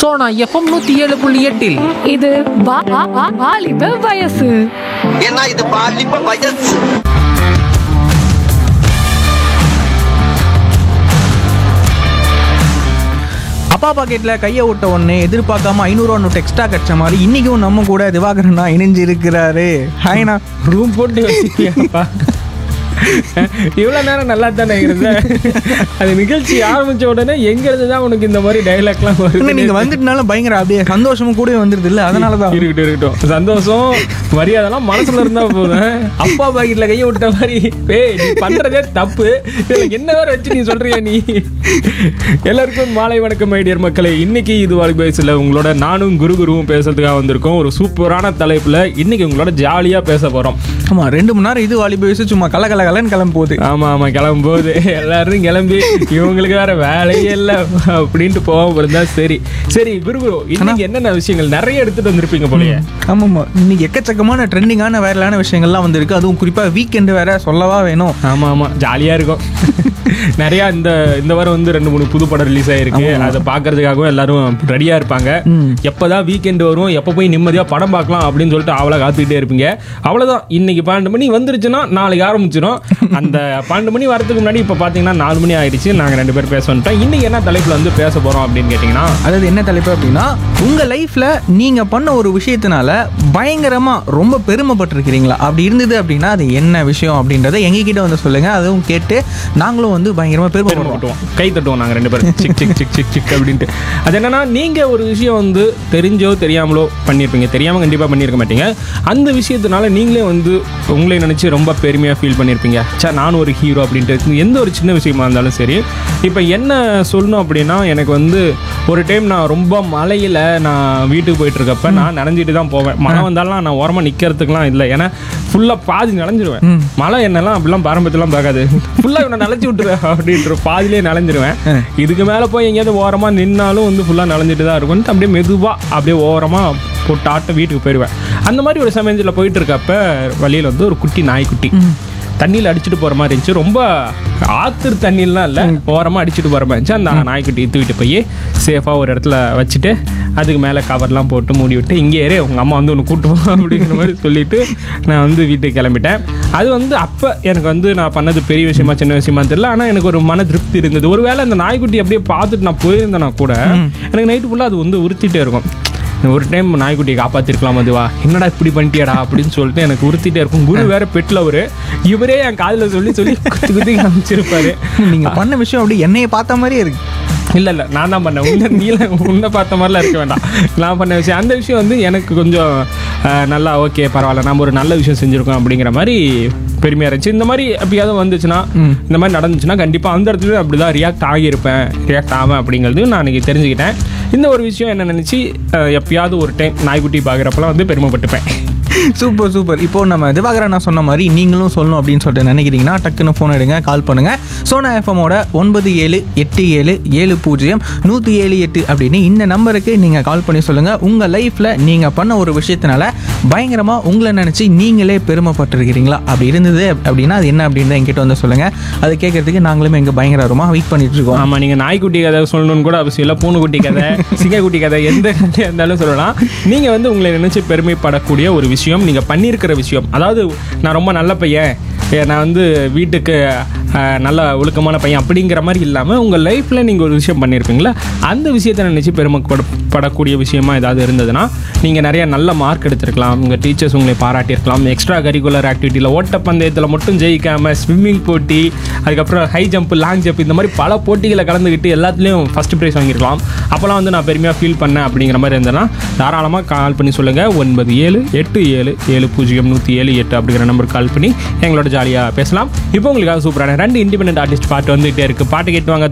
Sona FM 107.8 இது வாலிப வயசு. ஏன்னா இது பாலிப்ப வயசு. அப்பா பாக்கெட்டில் கையை விட்ட உடனே எதிர்பார்க்காம 500 நோட்டு எக்ஸ்ட்ரா கிடைச்ச மாதிரி இன்றைக்கும் நம்ம கூட திவாகரனா இணைஞ்சு இருக்கிறாரு. ஹாய்ண்ணா. ரூம் போட்டு வச்சுக்கியாப்பா. இவ்வளோ நேரம் நல்லா தானே இருந்தேன். அது நிகழ்ச்சி ஆரம்பிச்ச உடனே எங்கிறது தான் உனக்கு இந்த மாதிரி டைலாக்லாம் வருது. நீங்கள் வந்துட்டுனால பயங்கர அப்படியே சந்தோஷமும் கூட வந்துடுது இல்லை, அதனால தான். இருக்கட்டும் சந்தோஷம் மரியாதைலாம் மனசுல இருந்தா போதும். அப்பா பாக்கெட்ல கையை விட்ட மாதிரி நீ பண்றதே தப்பு, இதுல என்ன வேற வச்சு நீ சொல்றியா நீ. எல்லாருக்கும் மாலை வணக்கம் மைடியர் மக்களே. இன்னைக்கு இது வாலிப வயசுல உங்களோட நானும் குருவும் பேசுறதுக்காக வந்திருக்கோம். ஒரு சூப்பரான தலைப்புல இன்னைக்கு உங்களோட ஜாலியா பேச போறோம். ஆமாம், 2 மணி நேரம் இது வாலிப வயசு சும்மா கலன்னு கிளம்ப போகுது. ஆமா கிளம்பும் போது எல்லாரும் கிளம்பி இவங்களுக்கு வேற வேலையே இல்லை அப்படின்ட்டு போகாம இருந்தா சரி. குரு இன்னைக்கு என்னென்ன விஷயங்கள் நிறைய எடுத்துட்டு வந்திருப்பீங்க போலயே. ஆமாம்மா, இன்னைக்கு எக்கச்சக்கமான ட்ரெண்டிங்கான வைரலான விஷயங்கள்லாம் வந்திருக்கு. அதுவும் குறிப்பாக வீக்கெண்டு வேற சொல்லவா வேணும். ஆமா ஜாலியா இருக்கும். நிறைய இந்த வாரம் வந்து 2-3 புது படம் ரிலீஸ் ஆயிருக்கு. அதை பாக்குறதுக்காகவும் எல்லாரும் ரெடியா இருப்பாங்க. எப்பதான் வீக்கெண்ட் வரும், எப்ப போய் நிம்மதியா படம் பார்க்கலாம் அப்படின்னு சொல்லிட்டு அவளை காத்துக்கிட்டே இருப்பீங்க. அவ்வளவுதான், இன்னைக்கு 12 மணி வந்துருச்சுன்னா நாளைக்கு ஆரம்பிச்சிடும். அந்த 12 மணி வரதுக்கு முன்னாடி இப்ப பாத்தீங்கன்னா 4 மணி ஆயிடுச்சு. நாங்க 2 பேர் பேச வந்துட்டோம். இன்னைக்கு என்ன தலைப்புல வந்து பேச போறோம் அப்படின்னு கேட்டீங்கன்னா, அதாவது என்ன தலைப்பு அப்படின்னா, உங்க லைஃப்ல நீங்க பண்ண ஒரு விஷயத்தினால பயங்கரமா ரொம்ப பெருமைப்பட்டிருக்கிறீங்களா? அப்படி இருந்தது அப்படின்னா அது என்ன விஷயம் அப்படின்றத எங்ககிட்ட வந்து சொல்லுங்க. அதுவும் கேட்டு நாங்களும் வந்து பயங்கரமா பெருமைப்படுவோம், கை தட்டுவோம் நாங்க 2 பேரும் sick sick sick sick sick அப்படின்ட்டு. அது என்னன்னா, நீங்க ஒரு விஷயம் வந்து தெரிஞ்சோ தெரியாமலோ பண்ணியிருப்பீங்க. தெரியாம கண்டிப்பா பண்ணியிருக்க மாட்டீங்க. அந்த விஷயத்தினால நீங்களே வந்து உங்களை நினைச்சு ரொம்ப பெருமையா ஃபீல் பண்ணியிருப்பீங்க. நானும் ஒரு ஹீரோ அப்படின்ட்டு. எந்த ஒரு சின்ன விஷயமா இருந்தாலும் சரி. இப்போ என்ன சொல்லணும் அப்படின்னா, எனக்கு வந்து ஒரு டைம் நான் ரொம்ப மழையில் நான் வீட்டுக்கு போயிட்டு இருக்கப்ப நான் நனைஞ்சிட்டு தான் போவேன். மழை வந்தாலும் நான் ஓரமாக நிற்கிறதுக்குலாம் இல்லை, ஏன்னா ஃபுல்லாக பாதி நனைஞ்சிருவேன். மழை என்னெல்லாம் அப்படிலாம் பாரம்பரியெல்லாம் பார்க்காது, ஃபுல்லாக இவனை நனைச்சி விட்டுருவேன் அப்படின்ற பாதிலே நனைஞ்சிருவேன். இதுக்கு மேலே போய் எங்கேயாவது ஓரமாக நின்னாலும் வந்து ஃபுல்லாக நனைஞ்சிட்டு தான் இருக்கும். அப்படியே மெதுவாக அப்படியே ஓரமாக போட்டு ஆட்ட வீட்டுக்கு போயிடுவேன். அந்த மாதிரி ஒரு சமயத்தில் போயிட்டு இருக்கப்ப வழியில் வந்து ஒரு குட்டி நாய்க்குட்டி தண்ணியில் அடிச்சுட்டு போகிற மாதிரி இருந்துச்சு. ரொம்ப ஆற்றுற தண்ணிலாம் இல்லை, ஓரமாக அடிச்சுட்டு போகிற மாதிரி இருந்துச்சு. அந்த நாய்க்குட்டி தூக்கிட்டு போய் சேஃபாக ஒரு இடத்துல வச்சுட்டு அதுக்கு மேலே கவர்லாம் போட்டு மூடி விட்டு, இங்கே ஏறே உங்கள் அம்மா வந்து ஒன்று கூட்டுவோம் அப்படிங்கிற மாதிரி சொல்லிவிட்டு நான் வந்து வீட்டுக்கு கிளம்பிட்டேன். அது வந்து அப்போ எனக்கு வந்து நான் பண்ணது பெரிய விஷயமா சின்ன விஷயமா தெரியல, ஆனால் எனக்கு ஒரு மன திருப்தி இருந்தது. ஒருவேளை அந்த நாய்க்குட்டி அப்படியே பார்த்துட்டு நான் போயிருந்தேன்னா கூட எனக்கு நைட்டு ஃபுல்லாக அது வந்து உறுத்திட்டே இருக்கும். ஒரு டைம் நாய்க்குட்டியை காப்பாற்றிருக்கலாம், அதுவா என்னடா இப்படி பண்ணிட்டியாடா அப்படின்னு சொல்லிட்டு எனக்கு உறுத்திட்டே இருக்கும். குரு வேற பெட்டில் இவரே என் காதில் சொல்லி குத்தி காமிச்சிருப்பாரு. நீங்கள் பண்ண விஷயம் அப்படி என்னையை பார்த்த மாதிரியே இருக்கு. இல்லை நான் தான் பண்ணேன். உன்னை பார்த்த மாதிரிலாம் இருக்க வேண்டாம். நான் பண்ண விஷயம், அந்த விஷயம் வந்து எனக்கு கொஞ்சம் நல்லா ஓகே பரவாயில்ல, நம்ம ஒரு நல்ல விஷயம் செஞ்சுருக்கோம் அப்படிங்கிற மாதிரி பெருமையாக இருந்துச்சு. இந்த மாதிரி எப்பயாவது வந்துச்சுன்னா, இந்த மாதிரி நடந்துச்சுன்னா கண்டிப்பாக அந்த இடத்துல அப்படி தான் ரியாக்ட் ஆவேன் அப்படிங்கிறது நான் அன்றைக்கி தெரிஞ்சுக்கிட்டேன். இந்த ஒரு விஷயம் என்ன நினச்சி எப்பயாவது ஒரு டைம் நாய்க்குட்டி பார்க்குறப்பெல்லாம் வந்து பெருமைப்பட்டுப்பேன். சூப்பர். இப்போ நம்ம திவாகரன் நான் சொன்ன மாதிரி நீங்களும் சொல்லணும் அப்படின்னு சொல்லிட்டு நினைக்கிறீங்கன்னா டக்குன்னு ஃபோன் எடுங்க, கால் பண்ணுங்க. சோனா எஃப்எம்மோட 9787700178 அப்படின்னு இந்த நம்பருக்கு நீங்கள் கால் பண்ணி சொல்லுங்கள். உங்கள் லைஃப்பில் நீங்கள் பண்ண ஒரு விஷயத்தினால பயங்கரமாக உங்களை நினச்சி நீங்களே பெருமைப்பட்டிருக்கிறீங்களா? அப்படி இருந்தது அப்படின்னா அது என்ன அப்படின்னு என்கிட்ட வந்து சொல்லுங்கள். அது கேட்கறதுக்கு நாங்களுமே எங்கள் பயங்கரமாக வெயிட் பண்ணிட்டு இருக்கோம். ஆமாம், நீங்கள் நாய்க்குட்டி கதை சொல்லணும்னு கூட அவசியம் இல்லை. பூனைக்குட்டி கதை, சிங்கக்குட்டி கதை, எந்த கதையாக இருந்தாலும் சொல்லலாம். நீங்கள் வந்து உங்களை நினச்சி பெருமைப்படக்கூடிய ஒரு விஷயம், நீங்கள் பண்ணியிருக்கிற விஷயம். அதாவது நான் ரொம்ப நல்ல பையன், நான் வந்து வீட்டுக்கு நல்ல ஒழுக்கமான பையன் அப்படிங்கிற மாதிரி இல்லாமல் உங்கள் லைஃப்பில் நீங்கள் ஒரு விஷயம் பண்ணியிருப்பீங்களா, அந்த விஷயத்தை நினச்சி பெருமைப்படக்கூடிய விஷயமா ஏதாவது இருந்ததுன்னா, நீங்கள் நிறைய நல்ல மார்க் எடுத்திருக்கலாம், உங்கள் டீச்சர்ஸ் உங்களை பாராட்டியிருக்கலாம், எக்ஸ்ட்ரா கரிக்குலர் ஆக்டிவிட்டியில் ஓட்டப்பந்தயத்தில் மட்டும் ஜெயிக்காமல் ஸ்விம்மிங் போட்டி, அதுக்கப்புறம் ஹை ஜம்ப், லாங் ஜம்ப், இந்த மாதிரி பல போட்டிகளை கலந்துக்கிட்டு எல்லாத்துலேயும் ஃபஸ்ட் ப்ரைஸ் வாங்கியிருக்கலாம். அப்போல்லாம் வந்து நான் பெருமையாக ஃபீல் பண்ணேன் அப்படிங்கிற மாதிரி இருந்ததுன்னா தாராளமாக கால் பண்ணி சொல்லுங்கள். 9787700178 அப்படிங்கிற நம்பருக்கு கால் பண்ணி எங்களோட ஜாலியாக பேசலாம். இப்போ உங்களுக்காக சூப்பரான 2 இண்டிபெண்டன்ட் ஆர்டிஸ்ட் பாட்டு வந்துகிட்டே இருக்குது. பாட்டு கேட்டு வாங்க.